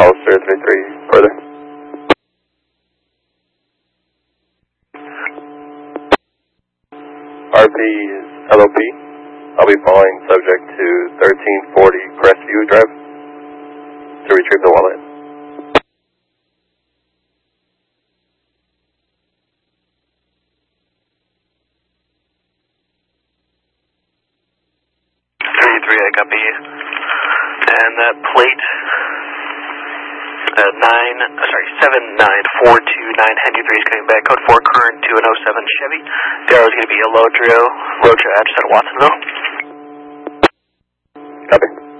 Hollister 33, further. RP is LOP. I'll be following subject to 1340 Crestview Drive to retrieve the wallet. I copy you. And that plate, 79429 Henry 3 is coming back, code 4 current to an 07 Chevy. The arrow is going to be a Lodro address at Watsonville. Copy.